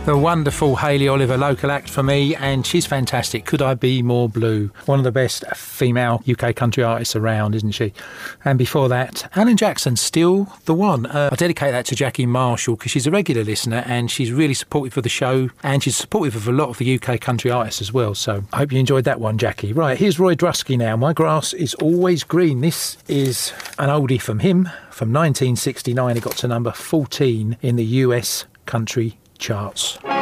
The wonderful Hayley Oliver, local act for me, and she's fantastic. Could I Be More Blue? One of the best female UK country artists around, isn't she? And before that, Alan Jackson, Still the One. I dedicate that to Jackie Marshall because she's a regular listener and she's really supportive of the show and she's supportive of a lot of the UK country artists as well. So I hope you enjoyed that one, Jackie. Right, here's Roy Drusky now. My Grass is Always Green. This is an oldie from him from 1969. It got to number 14 in the US country charts.